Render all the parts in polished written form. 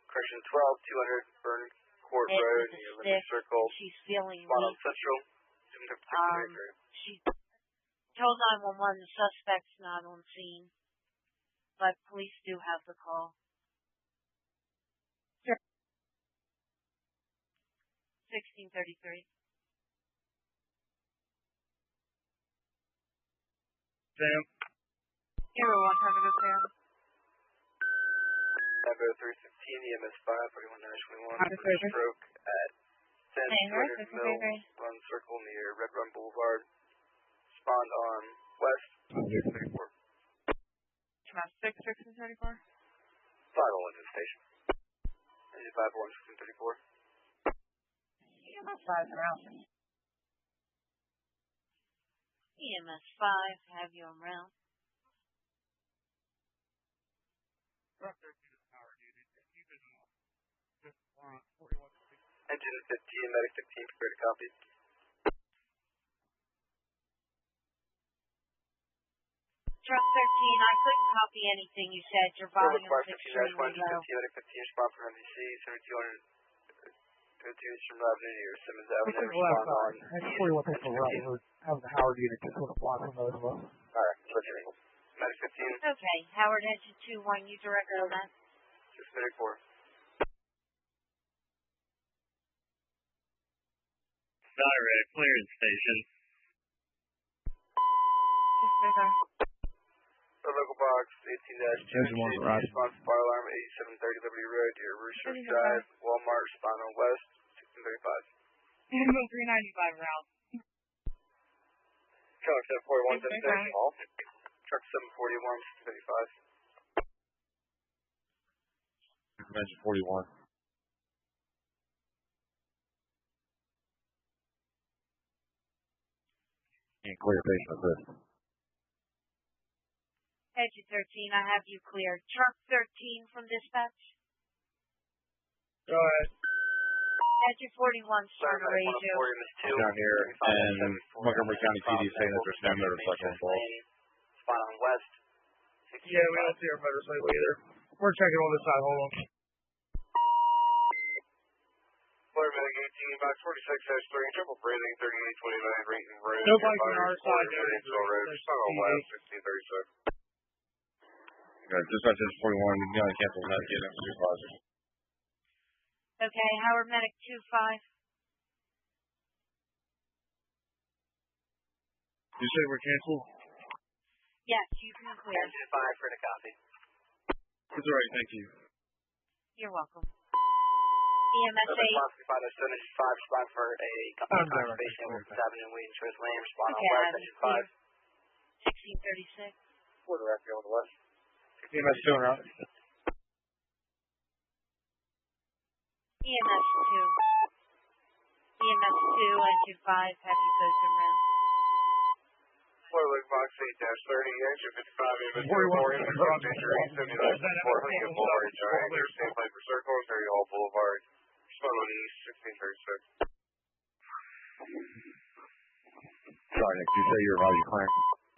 Correction 12, 200 Burn Court Road, near Liberty Circle. She's feeling Spot on weak. Central. She told 911 the suspect's not on scene, but police do have the call. Sure. 1633. Sam. Hero 1, time to go, Sam. Echo 315, EMS 5, 41-21, stroke at 10, 200 Mill Run Circle near Red Run Boulevard. Respond on West, 634. Trash 6, 1634. 501 to the station. Engine 501, 1634. EMS 5 round. EMS 5, have you on route. Engine 15, medic 15, prepare to copy. Truck 13, I couldn't copy anything you said. Your volume is extremely low. 15, medic 15, respond from MDC, 7200, 52 Eastern Avenue near Simmons Avenue. Respond on That's 41 people having the Howard unit just sort of block from those of us. Alright, switching. Medic 15. Okay, Howard engine 2-1, you direct on that. 634. Direct, clearance station. The local box, 18-2, response fire alarm, 8730 Liberty Road, near Rooster Drive, Walmart, respond on West, 1635. Animal 395 route. Truck 741, destination. Truck 741, 1635. Mention 41. And clear patient assist. Engine 13, I have you cleared. Truck 13 from dispatch. Go ahead. Engine 41, start a radio. Down here, and Montgomery County PD saying that there's no motorcycle involved. Spot on West. Yeah, we don't see our motorcycle either. We're checking on this side, hold on. Florida Medic 18, box 46-3, triple breathing, 3829, Rainton Road. Nobody's on our side, Respond on West, 1636. Dispatch is 41, you gotta cancel that again after supervisor. Okay, Howard Medic 25. You say we're canceled? Yes, you can clear. Engine 5 for the copy. That's all right, thank you. You're welcome. EMS 8. Engine 5, respond for a company conservation at Wilkes Avenue and Waiting Choice Lane. Respond on West, Engine 5. 1636. For the rest, on the West. EMS 2 on route. EMS 2. EMS 2, engine 5, have you posted round. Florida box 8-30, engine 55, EMS 4, engine 4, injury, 79, 4, Huntington Boulevard, Giant, near St. Piper Circle, Terry Hall Boulevard. Respond on East, 1636. Sorry, Nick, you say you're value clearance?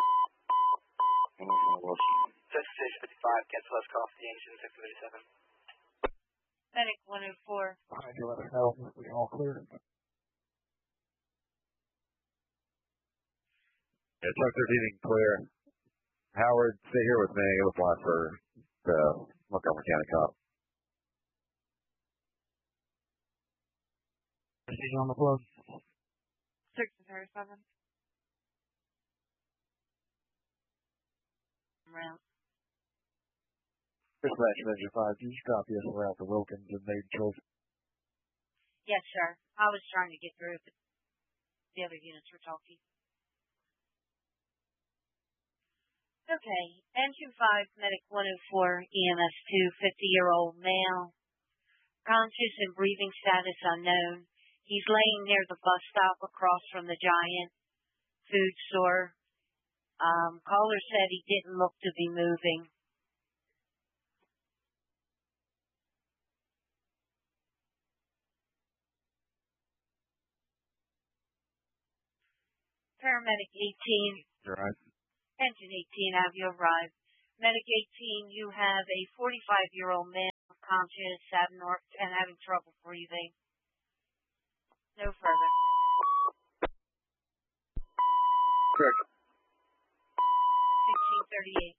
Station 55, cancel us off the engine 687. Medic 104. Behind you, let us know if we all clear. Yeah, truck 13 clear. Howard, stay here with me. It'll fly for the Montgomery County cop. He's on the floor. 637. Round. Dispatch Engine 5, can you just copy us around to Wilkins and Maiden Choice? Yes, sir. I was trying to get through, but the other units were talking. Okay. Engine 5, Medic 104, EMS 2, 50-year-old male. Conscious and breathing status unknown. He's laying near the bus stop across from the Giant food store. Caller said he didn't look to be moving. Paramedic 18. You're right. Engine 18, have you arrived? Medic 18, you have a 45-year-old male conscious, and having trouble breathing. No further. Correct. 1638.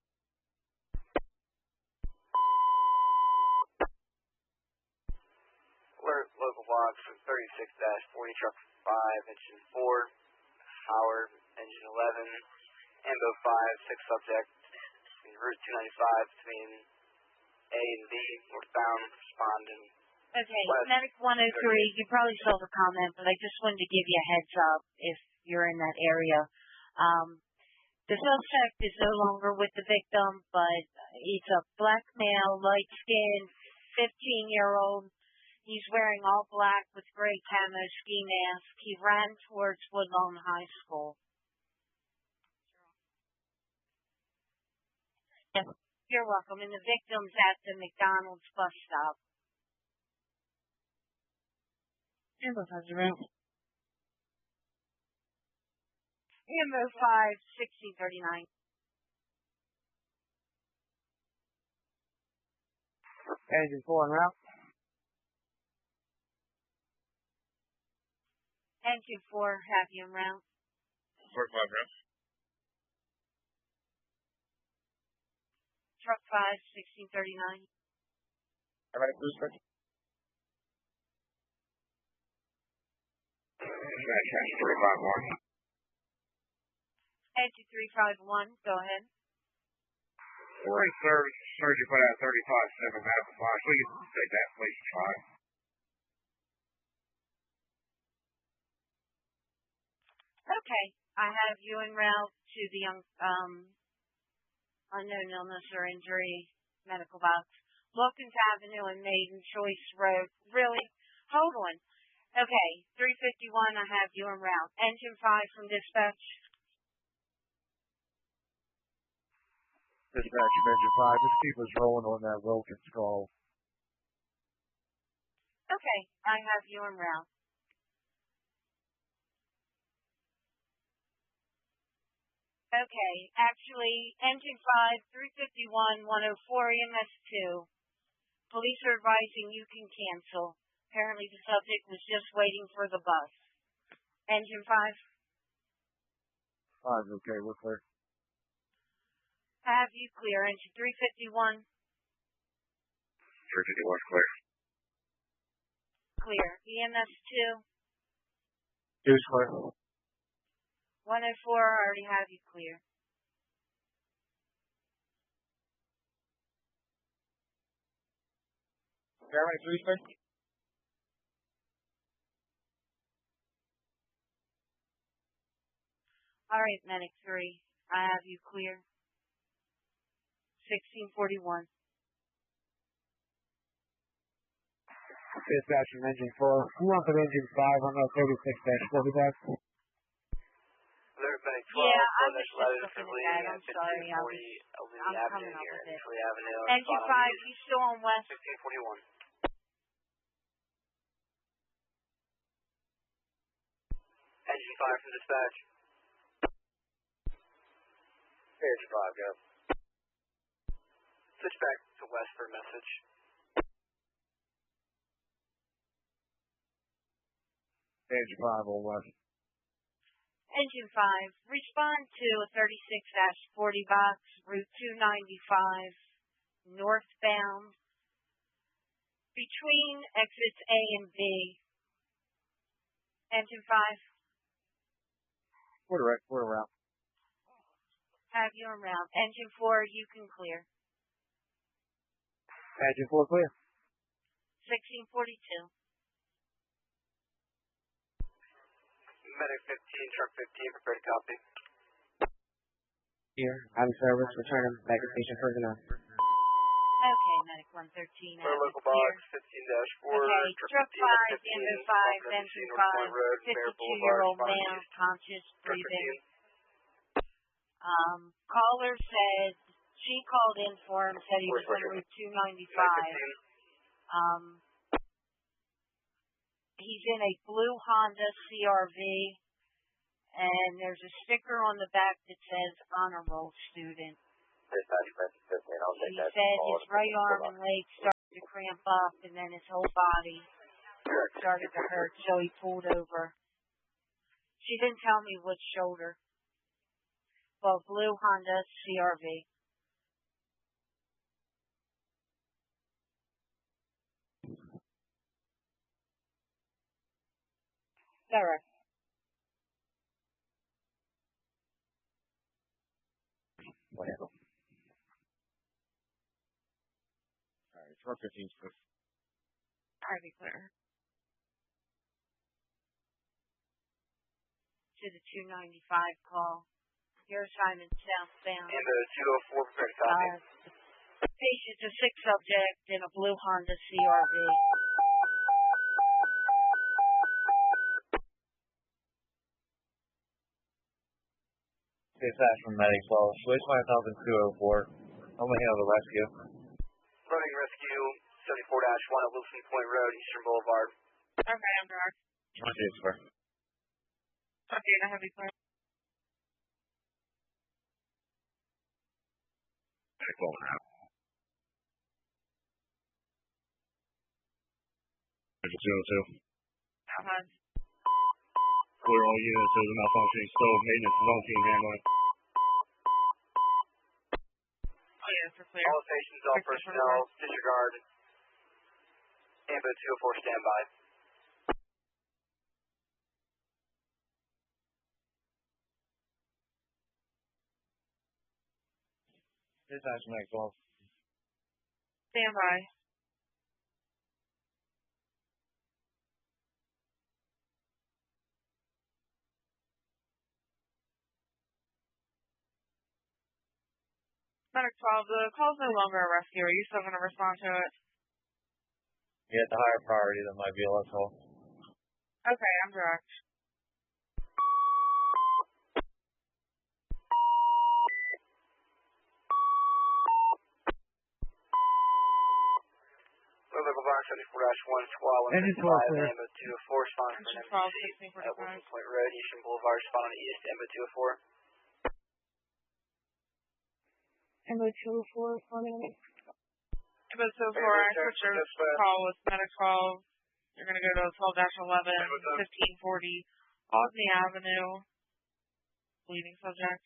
Alert local box 36-40 truck 5, engine 4, power, engine 11, Ambo 5, 6 subject, route 295 between A and B, northbound, respond and Okay, west. Medic 103, you probably saw the comment, but I just wanted to give you a heads up if you're in that area. The suspect is no longer with the victim, but he's a black male, light-skinned, 15-year-old. He's wearing all black with gray camo ski mask. He ran towards Woodlawn High School. Yes, you're welcome. And the victim's at the McDonald's bus stop. Ambo 5, Ambo 5, 1639. Engine 4 en route. Engine 4, have you en route. 4-5 route. Truck 5, 1639. Everybody blue switch. Dispatch 351. Engine 351, go ahead. We're in service. Surgery put out 35-7 medical box. We can take that, please. Fine. Okay, I have you en route to the unknown illness or injury medical box. Wilkins Avenue and Maiden Choice Road. Really? Hold on. Okay, 351, I have you en route. Engine 5 from dispatch. Dispatch from engine 5. Just keep us rolling on that Wilkins call. Okay, I have you en route. Okay, actually, engine 5, 351, 104 EMS2. Police are advising you can cancel. Apparently the subject was just waiting for the bus. Engine 5. 5's okay, we're clear. Have you clear. Engine 351. 351 clear. Clear. EMS2. 2's clear. 104, I already have you clear. Everybody blue switch. All right, Medic 3, I have you clear. 1641. Dispatch from engine 4. Who wants an engine 5 on that 36-40 back? Alert medic 12. Yeah, I was just letter looking for at that. I'm bleeding sorry. at 1540 Albany I'm Avenue coming up here. with it. Italy Avenue. Engine 5, you still on West? 1541. Engine 5 from dispatch. Engine 5, go. Switch back to West for a message. Engine 5 on West. Engine 5, respond to a 36-40 box, Route 295, northbound, between exits A and B. Engine 5, We're around. have you en route. Engine 4, you can clear. Engine 4 clear. 1642. Medic 15, truck 15, prepare to copy. Here. I'm service. Returning back to station personnel. Okay, Medic 113, I have you local clear. box 15-4. Okay, truck 5, 15, Ambo 5, engine 5, 52-year-old male, conscious, breathing. Caller said, she called in for him, said he was on Route 295. He's in a blue Honda CRV, and there's a sticker on the back that says honor roll student. He said his right arm and leg started to cramp up, and then his whole body started to hurt, so he pulled over. She didn't tell me which shoulder. Well, blue Honda CRV. Sarah. Whatever. All right, 415 first. Alright, clear. To the 295 call. Your assignment southbound. And the 204 prepared copy. Patient's a sick subject in a blue Honda CRV. Dispatch from Medic 12. Switch 5204. Only handle the rescue. Running rescue 74-1 at Wilson Point Road, Eastern Boulevard. Okay, I'm direct. 26 square. Okay, I have you clear. Medic 12 and a half. Medic 02. Uh-huh. Clear all units. There's a malfunctioning stove. Maintenance is on team handling. Oh, yeah, for clear. All stations, all personnel, disregard. Ambo 204 standby. Dispatch Medic 12. Standby. Medic 12, the call's no longer a rescue. Are you still going to respond to it? Yeah, the higher priority than my BLS call. Okay, I'm direct. Local Box 74-1 squad 155, Ambo 204, respond for an emergency at Wilson Point Road, Eastern Boulevard, respond on East, Ambo 204. Ambo 204, responding. Ambo 204, I switched your call with Medic 12. You're going to go to 12-11, 1540, Osney Avenue, bleeding subject.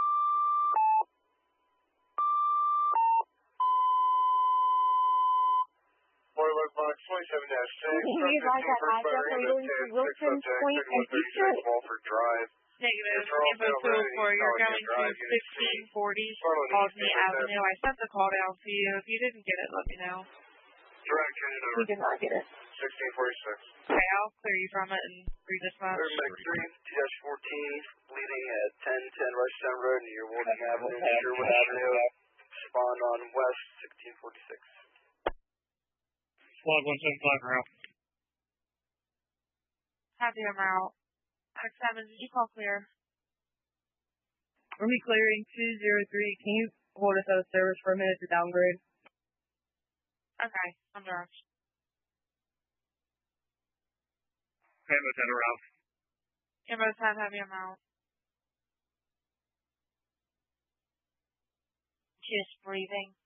Boiler Box 27-6, Can you advise that address are going to Wilson Point and Eastern? Walford Drive. Negative. Ambo 204, you're going to 1540 Osney Avenue. I sent the call down to you. If you didn't get it, let me know. Direct unit over. We did not get it. 1646. Okay, I'll clear you from it and redispatch. Medic 3, 2-14, bleeding at 1010 Rushdown Road near Walden Avenue, Sherwood Avenue. Respond on West 1646. Squad 175 route. Happy I'm out. X7, did you call clear? Army clearing 203. Can you hold us out of service for a minute to downgrade? Okay, I'm direct. Ambo 10 around. Ambo 10, heavy amount. Just breathing.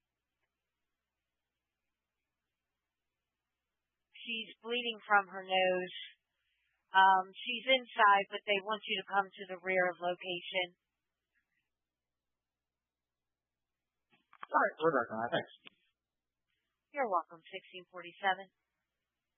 She's bleeding from her nose. She's inside, but they want you to come to the rear of location. All right, we're back on that. Thanks. You're welcome, 1647.